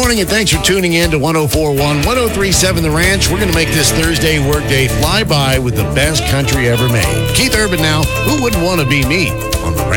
morning, and thanks for tuning in to 104.1, 103.7 The Ranch. We're going to make this Thursday workday fly by with the best country ever made. Keith Urban now. Who wouldn't want to be me on The Ranch?